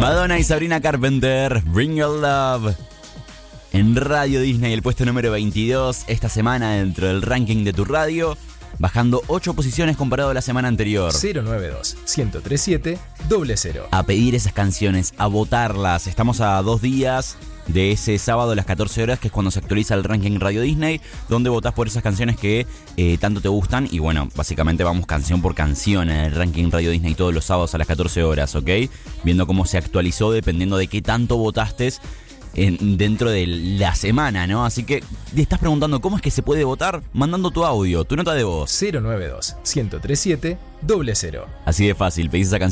Madonna y Sabrina Carpenter, Bring Your Love. En Radio Disney, el puesto número 22 esta semana dentro del ranking de tu radio, bajando 8 posiciones comparado a la semana anterior. 092-1037-00. A pedir esas canciones, a votarlas. Estamos a 2 días de ese sábado a las 14 horas, que es cuando se actualiza el ranking Radio Disney, donde votás por esas canciones que tanto te gustan. Y bueno, básicamente vamos canción por canción en el ranking Radio Disney todos los sábados a las 14 horas, ¿ok? Viendo cómo se actualizó dependiendo de qué tanto votaste dentro de la semana, ¿no? Así que te estás preguntando cómo es que se puede votar, mandando tu audio, tu nota de voz. 092-1037-00. Así de fácil, pedís esa canción